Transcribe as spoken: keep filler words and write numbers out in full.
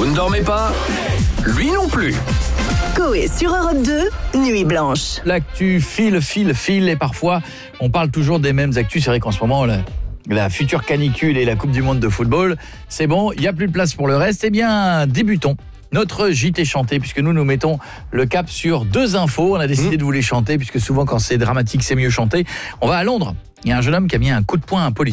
Vous ne dormez pas ? Lui non plus. Coé sur Europe deux, Nuit Blanche. L'actu file, file, file et parfois on parle toujours des mêmes actus. C'est vrai qu'en ce moment, la, la future canicule et la Coupe du Monde de football, c'est bon, il n'y a plus de place pour le reste. Eh bien, débutons notre J T chanté, puisque nous nous mettons le cap sur deux infos. On a décidé mmh. de vous les chanter, puisque souvent quand c'est dramatique, c'est mieux chanter. On va à Londres. Il y a un jeune homme qui a mis un coup de poing à un policier.